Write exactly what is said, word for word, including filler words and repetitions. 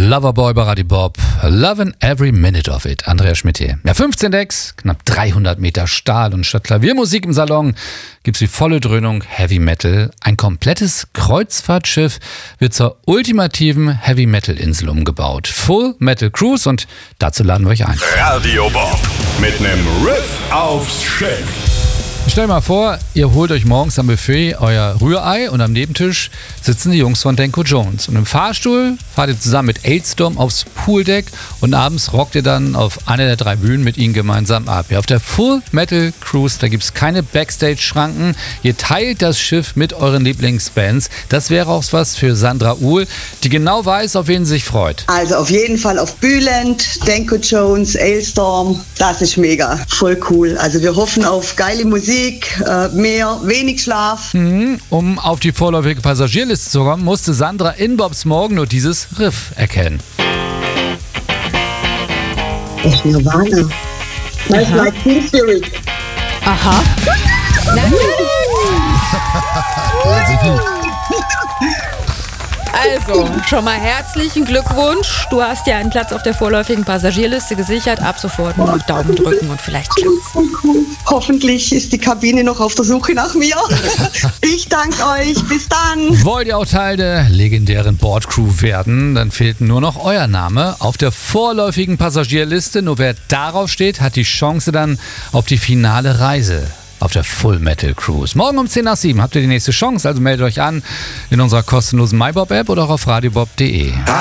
Loverboy bei Radio Bob. Lovin' every minute of it. Andreas Schmidt hier. Ja, fünfzehn Decks, knapp dreihundert Meter Stahl und statt Klaviermusik im Salon gibt's die volle Dröhnung Heavy Metal. Ein komplettes Kreuzfahrtschiff wird zur ultimativen Heavy Metal Insel umgebaut. Full Metal Cruise und dazu laden wir euch ein. Radio Bob mit nem Riff aufs Schiff. Stell dir mal vor, ihr holt euch morgens am Buffet euer Rührei und am Nebentisch sitzen die Jungs von Denko Jones. Und im Fahrstuhl fahrt ihr zusammen mit Aidstorm aufs Pooldeck und abends rockt ihr dann auf einer der drei Bühnen mit ihnen gemeinsam ab. Ja, auf der Full Metal Cruise, da gibt es keine Backstage-Schranken. Ihr teilt das Schiff mit euren Lieblingsbands. Das wäre auch was für Sandra Uhl, die genau weiß, auf wen sie sich freut. Also auf jeden Fall auf Bülent, Denko Jones, Aidstorm. Das ist mega, voll cool. Also wir hoffen auf geile Musik. Mehr, wenig Schlaf. Mhm. Um auf die vorläufige Passagierliste zu kommen, musste Sandra in Bobs Morgen nur dieses Riff erkennen. Echt Nirvana. Nice like Teen Spirit. Aha. Also, schon mal herzlichen Glückwunsch. Du hast ja einen Platz auf der vorläufigen Passagierliste gesichert. Ab sofort nur noch Daumen drücken und vielleicht klappt's. Hoffentlich ist die Kabine noch auf der Suche nach mir. Ich danke euch. Bis dann. Wollt ihr auch Teil der legendären Bordcrew werden? Dann fehlt nur noch euer Name auf der vorläufigen Passagierliste. Nur wer darauf steht, hat die Chance dann auf die finale Reise auf der Full Metal Cruise. Morgen um zehn nach sieben habt ihr die nächste Chance, also meldet euch an in unserer kostenlosen MyBob-App oder auch auf radiobob punkt de.